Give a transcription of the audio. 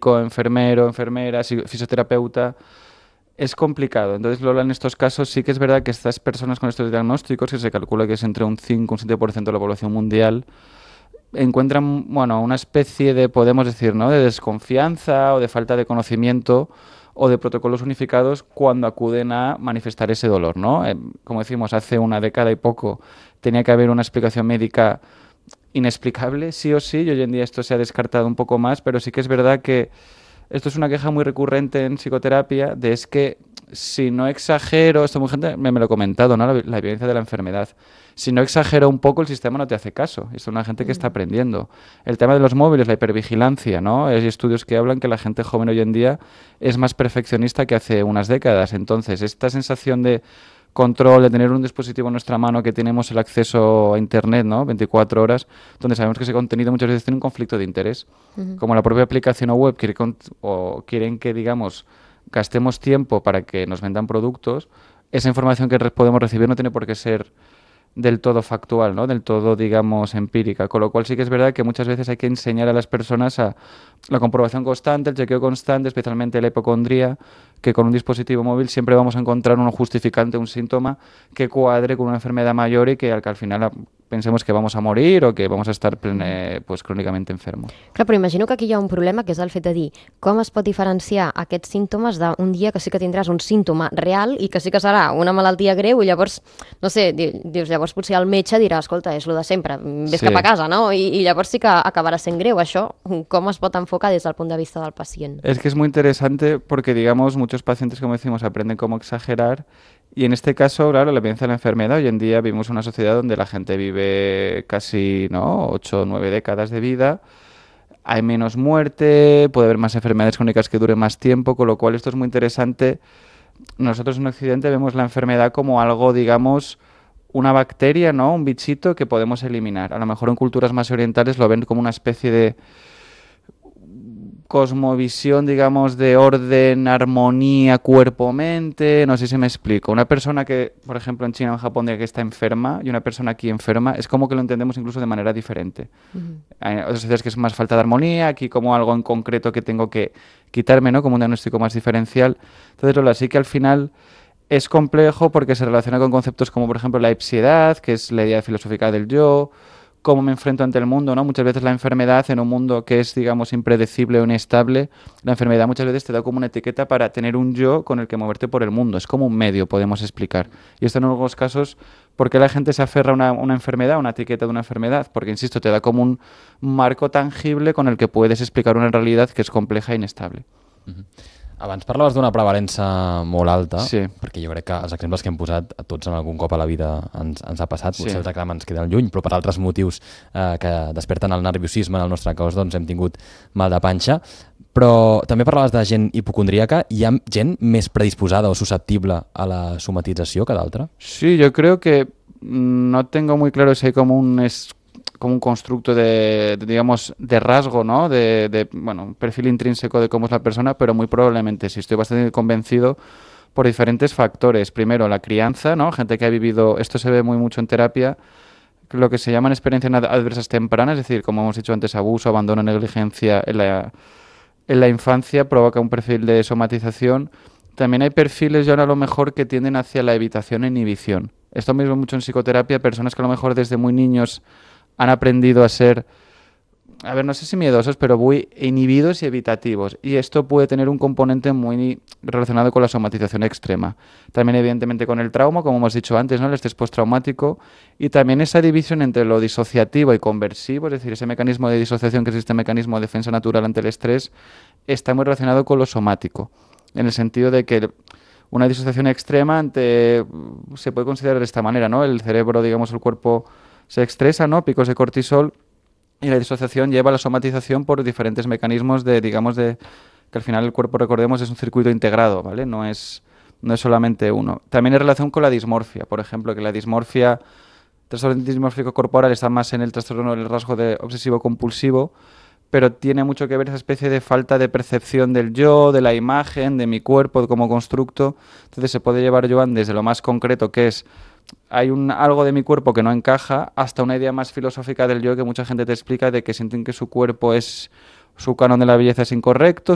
médico, enfermero, enfermera, fisioterapeuta, es complicado. Entonces, Lola, en estos casos sí que es verdad que estas personas con estos diagnósticos, que se calcula que es entre un 5 y un 7% de la población mundial, encuentran, bueno, una especie de, podemos decir, ¿no?, de desconfianza o de falta de conocimiento o de protocolos unificados cuando acuden a manifestar ese dolor, ¿no? Como decimos, hace una década y poco tenía que haber una explicación médica inexplicable, sí o sí, y hoy en día esto se ha descartado un poco más, pero sí que es verdad que esto es una queja muy recurrente en psicoterapia, de es que si no exagero, esto mucha gente me lo ha comentado, ¿no? La evidencia de la enfermedad. Si no exagero un poco, el sistema no te hace caso. Esto es una gente que está aprendiendo. El tema de los móviles, la hipervigilancia, ¿no? Hay estudios que hablan que la gente joven hoy en día es más perfeccionista que hace unas décadas. Entonces, esta sensación de control, de tener un dispositivo en nuestra mano que tenemos el acceso a Internet, ¿no?, 24 horas, donde sabemos que ese contenido muchas veces tiene un conflicto de interés. Como la propia aplicación o web quieren que, digamos, gastemos tiempo para que nos vendan productos, esa información que podemos recibir no tiene por qué ser del todo factual, ¿no?, del todo, digamos, empírica. Con lo cual sí que es verdad que muchas veces hay que enseñar a las personas a la comprobación constante, el chequeo constante, especialmente la hipocondría, que con un dispositivo móvil siempre vamos a encontrar un justificante, un síntoma que cuadre con una enfermedad mayor y que al final pensemos que vamos a morir o que vamos a estar pues, crónicamente enfermos. Clar, però imagino que aquí hi ha un problema, que és el fet de dir com es pot diferenciar aquests símptomes d'un dia que sí que tindràs un símptoma real i que sí que serà una malaltia greu i llavors, no sé, dius, llavors potser el metge dirà, escolta, és lo de sempre, vés cap a casa, no? I llavors sí que acabarà sent greu. Això, com es pot enfocar des del punt de vista del pacient? Es que es muy interesante porque, digamos, muchos pacientes, como decimos, aprenden cómo exagerar y en este caso, claro, la evidencia de la enfermedad, hoy en día vivimos en una sociedad donde la gente vive casi, ¿no?, 8 o 9 décadas de vida, hay menos muerte, puede haber más enfermedades crónicas que duren más tiempo, con lo cual esto es muy interesante. Nosotros en Occidente vemos la enfermedad como algo, digamos, una bacteria, ¿no?, un bichito que podemos eliminar. A lo mejor en culturas más orientales lo ven como una especie de cosmovisión, digamos, de orden, armonía, cuerpo-mente, no sé si me explico. Una persona que, por ejemplo, en China o en Japón diga que está enferma y una persona aquí enferma, es como que lo entendemos incluso de manera diferente. Hay otras veces que es más falta de armonía, aquí como algo en concreto que tengo que quitarme, ¿no?, como un diagnóstico más diferencial. Entonces, Lola, sí que al final es complejo porque se relaciona con conceptos como, por ejemplo, la ipsiedad, que es la idea filosófica del yo, cómo me enfrento ante el mundo, ¿no? Muchas veces la enfermedad en un mundo que es, digamos, impredecible o inestable, la enfermedad muchas veces te da como una etiqueta para tener un yo con el que moverte por el mundo. Es como un medio, podemos explicar. Y esto en algunos casos, ¿por qué la gente se aferra a una enfermedad, a una etiqueta de una enfermedad? Porque, insisto, te da como un marco tangible con el que puedes explicar una realidad que es compleja e inestable. Abans parlaves d'una prevalença molt alta, Sí. perquè jo crec que els exemples que hem posat a tots en algun cop a la vida ens ha passat, potser Sí. els reclam ens queden lluny, però per altres motius que desperten el nerviosisme en el nostre cos, doncs hem tingut mal de panxa. Però també parlaves de gent hipocondríaca. Hi ha gent més predisposada o susceptible a la somatització que d'altra? Sí, yo creo que no tengo muy claro si hay como como un constructo digamos, de rasgo, ¿no? Bueno, un perfil intrínseco de cómo es la persona, pero muy probablemente sí. Estoy bastante convencido por diferentes factores. Primero, la crianza, ¿no? Gente que ha vivido, esto se ve muy mucho en terapia, lo que se llaman experiencias adversas tempranas, es decir, como hemos dicho antes, abuso, abandono, negligencia en la infancia provoca un perfil de somatización. También hay perfiles, John, a lo mejor que tienden hacia la evitación e inhibición. Esto mismo mucho en psicoterapia, personas que a lo mejor desde muy niños han aprendido a ser, a ver, no sé si miedosos, pero muy inhibidos y evitativos. Y esto puede tener un componente muy relacionado con la somatización extrema. También, evidentemente, con el trauma, como hemos dicho antes, ¿no?, el estrés postraumático. Y también esa división entre lo disociativo y conversivo, es decir, ese mecanismo de disociación que es este mecanismo de defensa natural ante el estrés, está muy relacionado con lo somático. En el sentido de que una disociación extrema se puede considerar de esta manera, ¿no? El cerebro, digamos, el cuerpo se estresa, ¿no?, picos de cortisol, y la disociación lleva a la somatización por diferentes mecanismos digamos, que al final el cuerpo, recordemos, es un circuito integrado, ¿vale? No es solamente uno. También en relación con la dismorfia, por ejemplo, que la dismorfia, trastorno dismórfico corporal está más en el trastorno del rasgo de obsesivo-compulsivo, pero tiene mucho que ver esa especie de falta de percepción del yo, de la imagen, de mi cuerpo como constructo. Entonces se puede llevar, Joan, desde lo más concreto, que es hay algo de mi cuerpo que no encaja, hasta una idea más filosófica del yo que mucha gente te explica, de que sienten que su cuerpo su canon de la belleza es incorrecto,